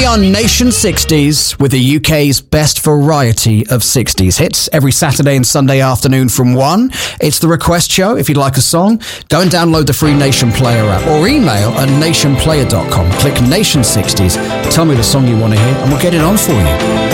are Nation 60s with the UK's best variety of 60s hits every Saturday and Sunday afternoon from 1. It's the request show. If you'd like a song, go and download the free Nation Player app or email at nationplayer.com. Click Nation 60s, tell me the song you want to hear, and we'll get it on for you.